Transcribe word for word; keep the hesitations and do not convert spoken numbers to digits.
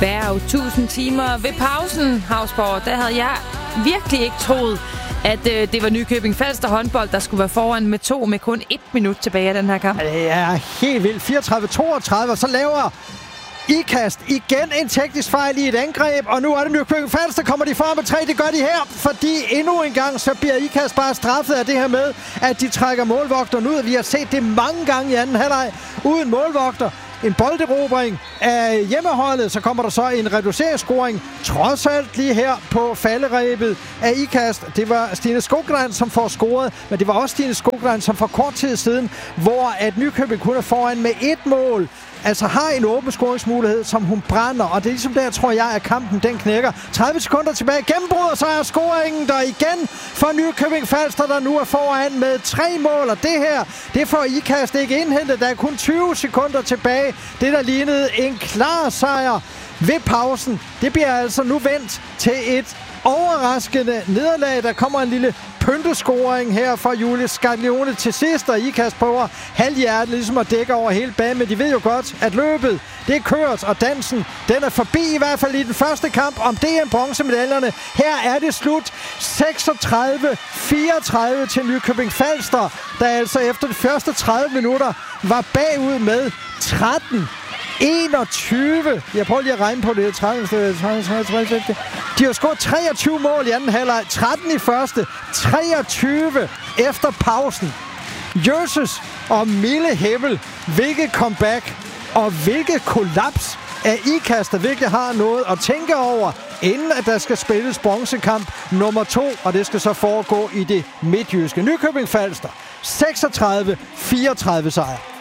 Berg, tusind timer ved pausen, Hausborg. Der havde jeg virkelig ikke troet, at øh, det var Nykøbing Falster håndbold, der skulle være foran med to, med kun et minut tilbage af den her kamp. Det er helt vildt. fireogtredive toogtredive, og så laver Ikast igen en teknisk fejl i et angreb, og nu er det Nykøbing Falster, kommer de foran med tre. Det gør de her, fordi endnu en gang, så bliver Ikast bare straffet af det her med, at de trækker målvogteren ud. Vi har set det mange gange i anden halvleg uden målvogter. En bolderobring af hjemmeholdet, så kommer der så en reduceringsscoring, trods alt lige her på falderebet af Ikast. Det var Stine Skogran, som får scoret, men det var også Stine Skogran, som for kort tid siden, hvor at Nykøbing kun er foran med et mål, altså har en åben scoringsmulighed, som hun brænder, og det er ligesom der, tror jeg, at kampen den knækker. tredive sekunder tilbage, gennembrud, og så er scoringen der igen for Nykøbing Falster, der nu er foran med tre mål, og det her, det får Ikast ikke indhentet. Der er kun tyve sekunder tilbage. Det, der lignede en klar sejr ved pausen, det bliver altså nu vendt til et overraskende nederlag. Der kommer en lille pyntescoring her fra Julie Scaglione til sidst, og Ikast prøver halvhjertet ligesom at dække over hele banen, men de ved jo godt, at løbet, det er kørt, og dansen, den er forbi, i hvert fald i den første kamp om D M-bronzemedaljerne. Her er det slut. seksogtredive fireogtredive til Nykøbing Falster, der altså efter de første tredive minutter var bagud med tretten enogtyve. Jeg prøver lige at regne på det. tredive, tredive, tredive, tredive. De har scoret treogtyve mål i anden halvleg. tretten i første. treogtyve efter pausen. Jøsses og Mille Hebbel. Hvilket comeback og hvilket kollaps af Ikast, der virkelig har noget at tænke over, inden at der skal spilles bronzekamp nummer to, og det skal så foregå i det midtjyske. Nykøbing Falster. seksogtredive fireogtredive sejr.